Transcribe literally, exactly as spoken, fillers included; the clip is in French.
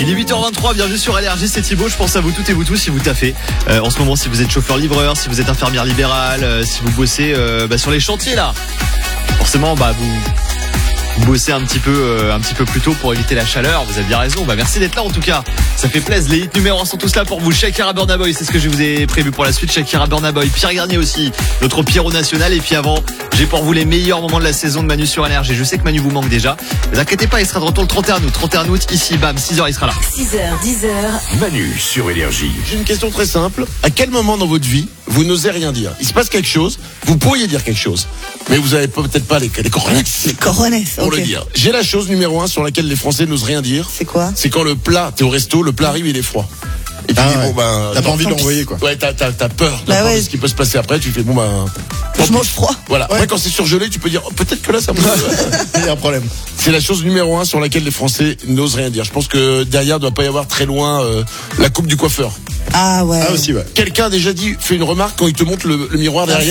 Il est huit heures vingt-trois, bienvenue sur L R J, c'est Thibaut, je pense à vous toutes et vous tous si vous taffez. Euh, en ce moment, si vous êtes chauffeur-livreur, si vous êtes infirmière libérale, euh, si vous bossez euh, bah, sur les chantiers là, forcément bah vous... Vous bossez un petit peu euh, un petit peu plus tôt pour éviter la chaleur, vous avez bien raison. Bah merci d'être là en tout cas. Ça fait plaisir. Les hits numéro un sont tous là pour vous. Shakira, Burna Boy, c'est ce que je vous ai prévu pour la suite. Shakira, Burna Boy, Pierre Garnier aussi, notre Pierrot national. Et puis avant, j'ai pour vous les meilleurs moments de la saison de Manu sur L R G. Je sais que Manu vous manque déjà. Ne vous inquiétez pas, il sera de retour le trente et un août. trente et un août, ici, bam, six heures, il sera là. six heures, dix heures. Manu sur L R J. J'ai une question très simple. À quel moment dans votre vie vous n'osez rien dire? Il se passe quelque chose, vous pourriez dire quelque chose, mais vous avez peut-être pas les, les cojones Les cojones, pour ok. le dire. J'ai la chose numéro un sur laquelle les Français n'osent rien dire. C'est quoi? C'est quand le plat, t'es au resto, le plat arrive, il est froid. Et tu Ah dis, ouais. bon ben. T'as pas envie de tant pis. l'envoyer, quoi. Ouais, t'as, t'as, t'as peur de Bah ouais. ce qui peut se passer après. Tu fais, bon ben. tant Je pis. mange froid. Voilà. Ouais. Après, quand c'est surgelé, tu peux dire, oh, peut-être que là, ça peut. Il y a un problème. C'est la chose numéro un sur laquelle les Français n'osent rien dire. Je pense que derrière, doit pas y avoir très loin euh, la coupe du coiffeur. Ah ouais. Ah aussi, ouais. Quelqu'un a déjà dit, fait une remarque quand il te montre le, le miroir derrière.